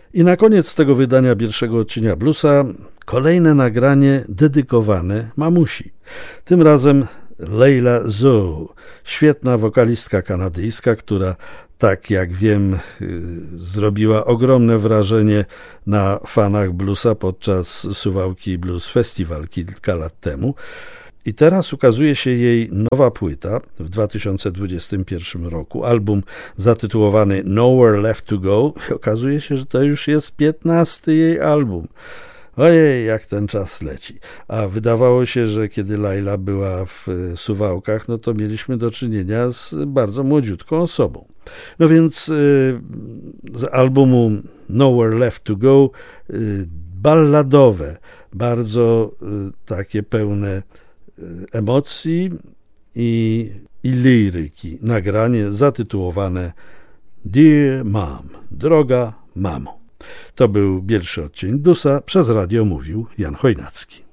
I na koniec tego wydania pierwszego odcienia bluesa kolejne nagranie dedykowane mamusi. Tym razem Leila Zoe, świetna wokalistka kanadyjska, która, tak jak wiem, zrobiła ogromne wrażenie na fanach bluesa podczas Suwałki Blues Festival kilka lat temu. I teraz ukazuje się jej nowa płyta w 2021 roku, album zatytułowany Nowhere Left to Go. I okazuje się, że to już jest 15. jej album. Ojej, jak ten czas leci. A wydawało się, że kiedy Laila była w Suwałkach, no to mieliśmy do czynienia z bardzo młodziutką osobą. No więc z albumu Nowhere Left to Go balladowe, bardzo takie pełne emocji i liryki. Nagranie zatytułowane Dear Mom, droga mamo. To był pierwszy odcień bluesa, przez radio mówił Jan Chojnacki.